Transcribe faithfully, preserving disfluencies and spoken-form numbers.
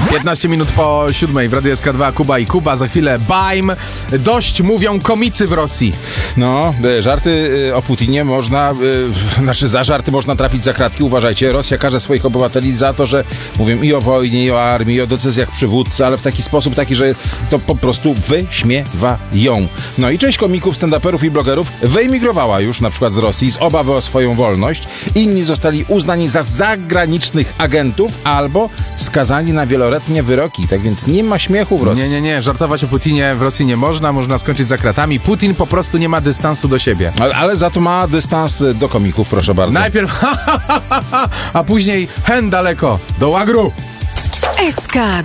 piętnaście minut po siódmej w Radiu S K dwa, Kuba i Kuba, za chwilę Bajm. Dość mówią komicy w Rosji. No, żarty o Putinie można, yy, znaczy za żarty można trafić za kratki. Uważajcie, Rosja karze swoich obywateli za to, że mówią i o wojnie, i o armii, i o decyzjach przywódcy, ale w taki sposób taki, że to po prostu wyśmiewają. No i część komików, stand-uperów i blogerów wyemigrowała już na przykład z Rosji z obawy o swoją wolność. Inni zostali uznani za zagranicznych agentów albo skazani na wieloletnie wyroki. Tak więc nie ma śmiechu w Rosji. Nie, nie, nie. Żartować o Putinie w Rosji nie można. Można skończyć za kratami. Putin po prostu nie ma dystansu do siebie. Ale, ale za to ma dystans do komików, proszę bardzo. Najpierw ha, ha, ha, ha, a później hen daleko do łagru. S K